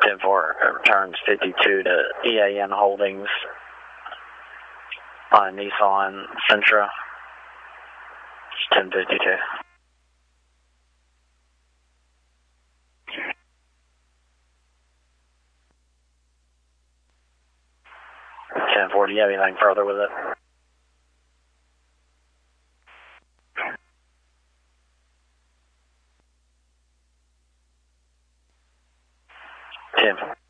10-4, returns 52 to EAN Holdings on Nissan Sentra. 1052. 10-4, do you have anything further with it? 10.